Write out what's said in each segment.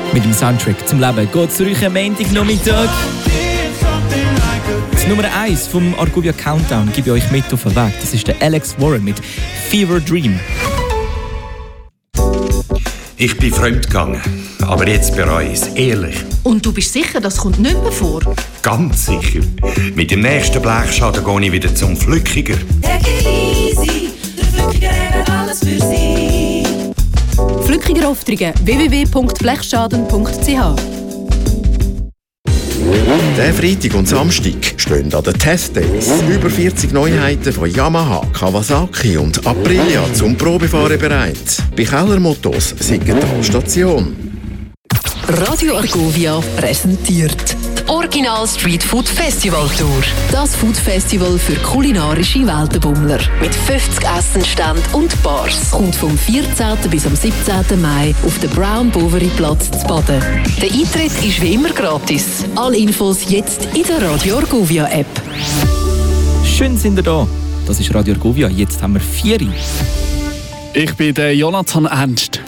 Mit dem Soundtrack zum Leben geht zurück am Montagnachmittag. Die Nummer 1 vom Argovia Countdown gebe ich euch mit auf den Weg. Das ist der Alex Warren mit Fever Dream. Ich bin fremdgegangen, aber jetzt bereue ich es, ehrlich. Und du bist sicher, das kommt nicht mehr vor? Ganz sicher. Mit dem nächsten Blechschaden gehe ich wieder zum Flückiger. Take it easy, der Flückiger hat alles für Sie. Flückiger Aufträge www.blechschaden.ch. Der Freitag und Samstag stehen an den Testdays über 40 Neuheiten von Yamaha, Kawasaki und Aprilia zum Probefahren bereit. Bei Keller Motors Siggenthal Station. Radio Argovia präsentiert die Original Street Food Festival Tour. Das Food Festival für kulinarische Weltenbummler. Mit 50 Essenständen und Bars. Kommt vom 14. bis am 17. Mai auf den Brown Boveri Platz zu Baden. Der Eintritt ist wie immer gratis. Alle Infos jetzt in der Radio Argovia App. Schön sind ihr da. Das ist Radio Argovia. Jetzt haben wir 4. Ich bin der Jonathan Ernst.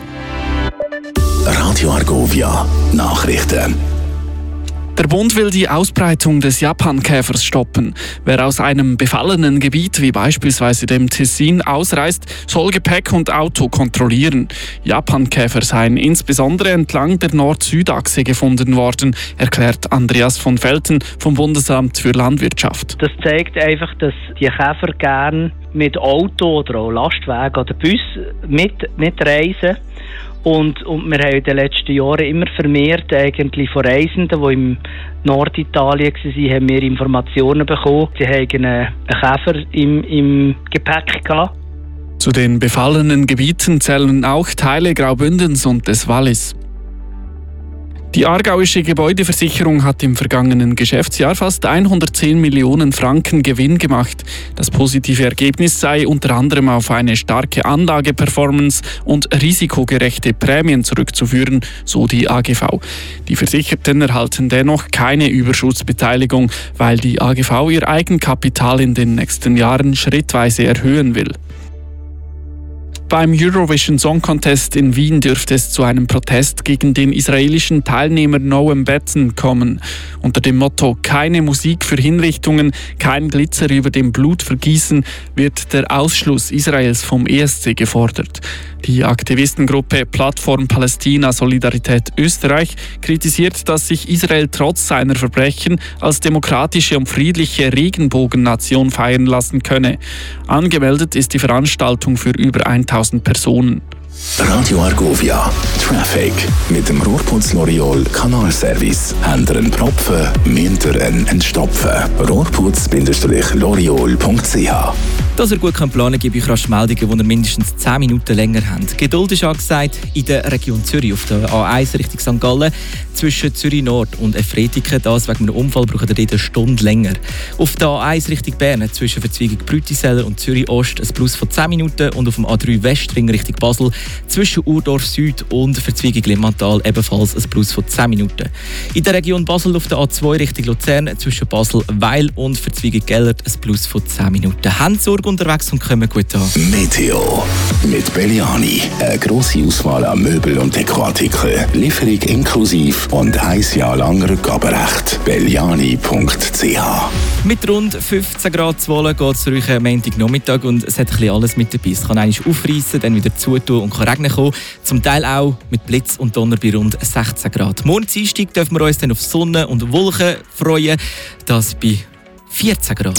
Radio Argovia Nachrichten. Der Bund will die Ausbreitung des Japankäfers stoppen. Wer aus einem befallenen Gebiet wie beispielsweise dem Tessin ausreist, soll Gepäck und Auto kontrollieren. Japankäfer seien insbesondere entlang der Nord-Süd-Achse gefunden worden, erklärt Andreas von Velten vom Bundesamt für Landwirtschaft. Das zeigt einfach, dass die Käfer gerne mit Auto oder auch Lastwagen oder Bus mitreisen. Und wir haben in den letzten Jahren immer vermehrt eigentlich von Reisenden, die im Norditalien waren, haben wir Informationen bekommen. Sie haben einen Käfer im Gepäck gehabt. Zu den befallenen Gebieten zählen auch Teile Graubündens und des Wallis. Die aargauische Gebäudeversicherung hat im vergangenen Geschäftsjahr fast 110 Millionen Franken Gewinn gemacht. Das positive Ergebnis sei unter anderem auf eine starke Anlageperformance und risikogerechte Prämien zurückzuführen, so die AGV. Die Versicherten erhalten dennoch keine Überschussbeteiligung, weil die AGV ihr Eigenkapital in den nächsten Jahren schrittweise erhöhen will. Beim Eurovision Song Contest in Wien dürfte es zu einem Protest gegen den israelischen Teilnehmer Noam Betten kommen. Unter dem Motto „Keine Musik für Hinrichtungen, kein Glitzer über dem Blut vergießen“ wird der Ausschluss Israels vom ESC gefordert. Die Aktivistengruppe Plattform Palästina Solidarität Österreich kritisiert, dass sich Israel trotz seiner Verbrechen als demokratische und friedliche Regenbogennation feiern lassen könne. Angemeldet ist die Veranstaltung für über 1000 Personen. Radio Argovia Traffic mit dem Rohrputz L'Oreal Kanalservice. Habt ihr einen Propfen, müsst ihr einen stopfen. Rohrputz-L'Oreal.ch. Dass ihr gut planen könnt, gebe ich rasch Meldungen, die ihr mindestens 10 Minuten länger habt. Geduld ist angesagt in der Region Zürich auf der A1 Richtung St. Gallen zwischen Zürich Nord und Efretiken. Das wegen einem Unfall braucht ihr eine Stunde länger. Auf der A1 Richtung Bern zwischen Verzweigung Brütiseller und Zürich Ost ein Plus von 10 Minuten und auf dem A3 Westring Richtung Basel zwischen Urdorf Süd und Verzweigung Limmatal ebenfalls ein Plus von 10 Minuten. In der Region Basel auf der A2 Richtung Luzern zwischen Basel Weil und Verzweigung Gellert ein Plus von 10 Minuten. Habt Sorge unterwegs und kommen gut an. Meteo mit Belliani. Eine grosse Auswahl an Möbel und Dekoartikeln. Lieferung inklusiv und 1 Jahr lang Rückgaberecht. Belliani.ch. Mit rund 15 Grad zu Wohlen geht es zurück am Montagnachmittag und es hat ein bisschen alles mit dabei. Es kann einmal aufreissen, dann wieder zutun und kann Regen kommen. Zum Teil auch mit Blitz und Donner bei rund 16 Grad. Morgen Dienstag dürfen wir uns dann auf Sonne und Wolken freuen. Das bei 14 Grad.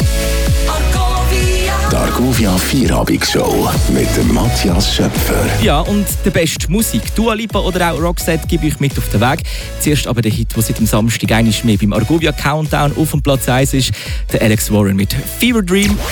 Die Argovia Vierabendsshow mit dem Matthias Schöpfer. Ja, und die beste Musik, Dua Lipa oder auch Roxette, gebe ich mit auf den Weg. Zuerst aber der Hit, der seit dem Samstag einmal mehr beim Argovia Countdown auf dem Platz 1 ist, der Alex Warren mit Fever Dream.